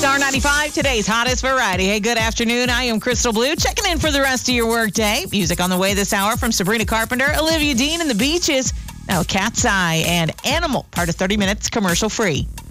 Star 95, today's hottest variety. Hey, good afternoon. I am Crystal Blue, checking in for the rest of your workday. Music on the way this hour from Sabrina Carpenter, Olivia Dean and the Beaches. Now, Cat's Eye and Animal, part of 30 Minutes commercial free.